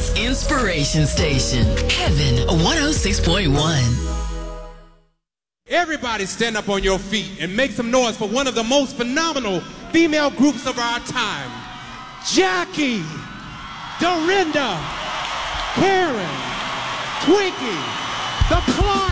Houston's inspiration station, Heaven 106.1. Everybody stand up on your feet and make some noise for one of the most phenomenal female groups of our time. Jackie, Dorinda, Karen, Twinkie, the Clark